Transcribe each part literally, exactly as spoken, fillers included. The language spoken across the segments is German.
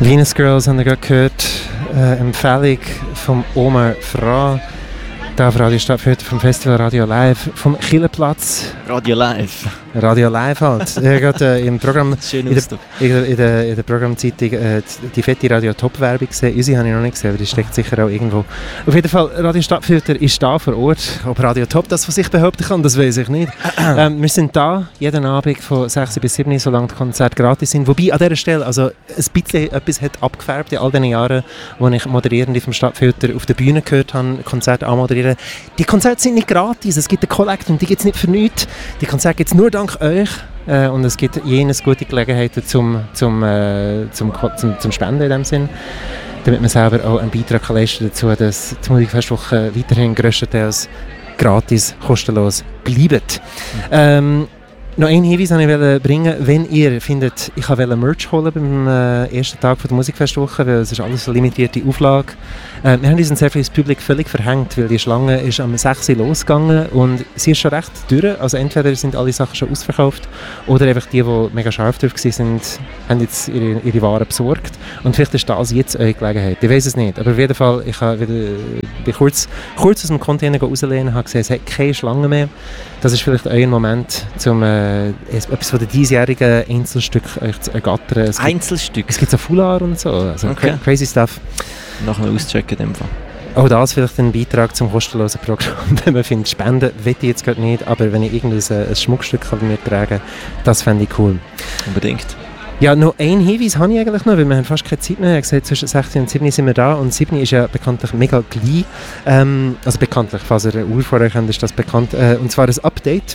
Venus Girls haben wir gerade gehört. Äh, Empfehlung von Omar Fra. Da auf Radio Stadtfilter vom Festival Radio Live vom Killerplatz. Radio Live. Radio Live halt. Ich habe gerade äh, im Programm, Schön in, der, in, der, in, der, in der Programmzeitung äh, die fette Radio Top Werbung gesehen. Unsere habe ich noch nicht gesehen, aber die steckt sicher auch irgendwo. Auf jeden Fall, Radio Stadtfilter ist da vor Ort. Ob Radio Top das von sich behaupten kann, das weiß ich nicht. ähm, wir sind da jeden Abend von sechs bis sieben, solange die Konzerte gratis sind. Wobei an dieser Stelle also ein bisschen etwas hat abgefärbt in all den Jahren, wo ich Moderierende vom Stadtfilter auf der Bühne gehört habe, Konzerte anmoderieren. Die Konzerte sind nicht gratis, es gibt eine Collect und die gibt es nicht für nichts. Die Konzerte gibt es nur dank euch äh, und es gibt jenes gute Gelegenheiten zum, zum, äh, zum, zum, zum Spenden in dem Sinn, damit man selber auch einen Beitrag kann leisten dazu, dass die Musikfestwoche weiterhin grösstenteils gratis, kostenlos bleibt. Mhm. Ähm, Noch einen Hinweis wollte ich bringen, wenn ihr findet, ich wollte Merch holen beim äh, ersten Tag der Musikfestwoche, weil es ist alles eine limitierte Auflage. Äh, wir haben uns sehr viel das Publikum völlig verhängt, weil die Schlange ist am sechs Uhr losgegangen und sie ist schon recht durch. Also entweder sind alle Sachen schon ausverkauft oder einfach die, die mega scharf drauf waren, haben jetzt ihre, ihre Waren besorgt. Und vielleicht ist das jetzt eure Gelegenheit. Ich weiß es nicht, aber auf jeden Fall, ich habe wieder, bin kurz, kurz aus dem Container rauslehnen und habe gesehen, es hat keine Schlange mehr. Das ist vielleicht euer Moment, um äh, etwas von den diesjährigen Einzelstücken euch zu ergattern. Es Einzelstück? Gibt, es gibt so Foulard und so, also okay. Crazy stuff. Nachher auschecken in dem Fall. Auch das vielleicht ein Beitrag zum kostenlosen Programm, wenn man findet, Spenden will ich jetzt gerade nicht, aber wenn ich irgendein ein Schmuckstück kann bei mir tragen kann, das fände ich cool. Unbedingt. Ja, noch einen Hinweis habe ich eigentlich noch, weil wir haben fast keine Zeit mehr. Ich habe gesagt, zwischen sechzehn und sieben sind wir da und sieben ist ja bekanntlich mega klein. Ähm, also bekanntlich, falls ihr eine Uhr vor euch habt, ist das bekannt. Äh, und zwar ein Update.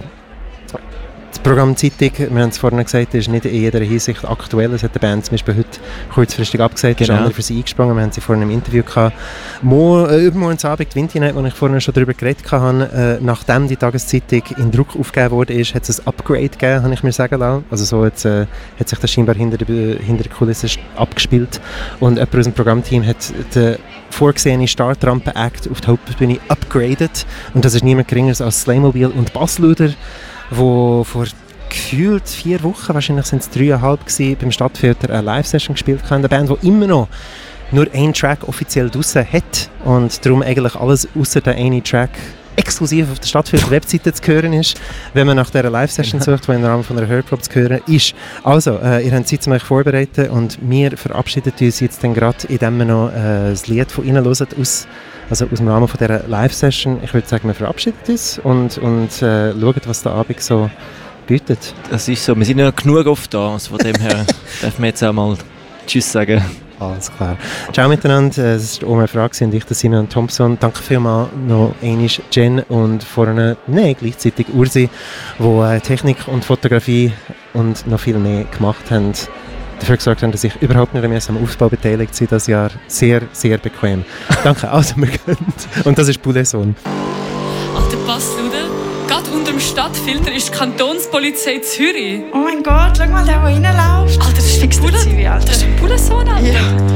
Die Programmzeitung, wir haben es vorhin gesagt, ist nicht in jeder Hinsicht aktuell. Es hat die Band zum Beispiel heute kurzfristig abgesagt, genau. Ist andere für sie eingesprungen. Wir haben sie vorhin im Interview gehabt. Mo, äh, übermorgen Abend, die Winternight, wo ich vorhin schon darüber geredet habe, äh, nachdem die Tageszeitung in Druck aufgegeben wurde, ist, hat es ein Upgrade gegeben, habe ich mir sagen lassen. Also so jetzt, äh, hat sich das scheinbar hinter der, hinter der Kulisse abgespielt. Und jemand aus dem Programmteam hat den vorgesehenen Startrampen-Act auf die Hauptbühne upgraded. Und das ist niemand geringer als Slaymobil und Bassluder, wo vor gefühlt vier Wochen, wahrscheinlich sind es dreieinhalb gewesen, beim Stadtfilter eine Live-Session gespielt haben. Eine Band, die immer noch nur einen Track offiziell draussen hat und darum eigentlich alles außer der einen Track exklusiv auf der Stadtfilter-Webseite zu hören ist, wenn man nach dieser Live-Session sucht, die im Rahmen von einer Hörprobe zu hören ist. Also, äh, ihr habt Zeit, um euch vorzubereiten und wir verabschieden uns jetzt dann gerade, indem wir noch äh, das Lied von ihnen hören, aus Also aus dem Rahmen von dieser Live-Session. Ich würde sagen, wir verabschieden uns und, und äh, schauen, was der Abend so bietet. Das ist so, wir sind ja genug oft da, also von dem her dürfen wir jetzt auch mal Tschüss sagen. Alles klar. Ciao miteinander, es war Omar Fra und ich, der Simon Thompson. Danke vielmals noch einmal Jen und vorne, nein, gleichzeitig Ursi, die äh, Technik und Fotografie und noch viel mehr gemacht haben. Dafür gesorgt haben, dass ich überhaupt nicht mehr am Aufbau beteiligt bin, das Jahr sehr, sehr bequem. Danke, also wir gehen. Und das ist Poulet-Sohn. Alter Bassluder, gerade unter dem Stadtfilter ist die Kantonspolizei Zürich. Oh mein Gott, schau mal, der, der reinläuft. Alter, das ist der Poulet-Sohn, Alter. Ja.